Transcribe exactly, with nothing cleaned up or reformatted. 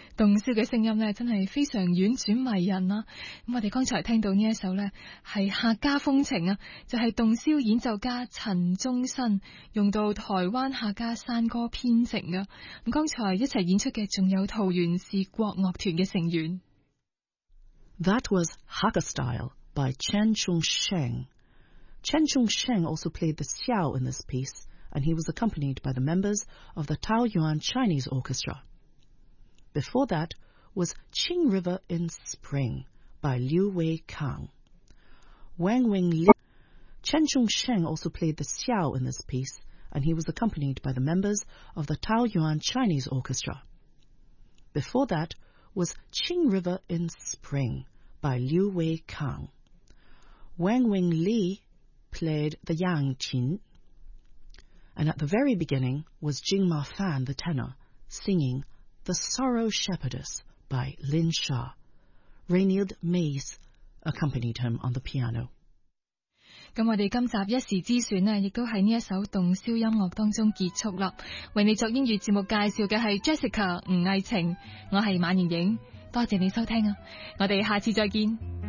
洞簫嘅聲音呢，真係非常婉轉迷人啦。咁我哋剛才聽到呢一首呢，係客家風情啊，就係洞簫演奏家陳宗新用到台灣客家山歌編成嘅。咁剛才一齊演出嘅仲有桃園市國樂團嘅成員。 That was Hakka Style by Chen Chung Sheng. Chen Chung Sheng also played the xiao in this piece, and he was accompanied by the members of the Taoyuan Chinese Orchestra. Before that was Qing River in Spring by Liu Wei Kang. Wang Wing Li. Chen Chung Sheng also played the xiao in this piece, and he was accompanied by the members of the Taoyuan Chinese Orchestra. Before that was Qing River in Spring by Liu Wei Kang. Wang Wing Li played the yang qin. And at the very beginning was Jing Ma Fan, the tenor, singing The Sorrow Shepherdess by Lin Sha. Raynald Mays accompanied him on the piano. 咁我哋今集一時之選呢，亦都喺呢一首洞簫音樂當中結束啦。為你作英語節目介紹嘅係 Jessica 吳藝晴，我係馬妍影，多謝你收聽啊！我哋下次再見。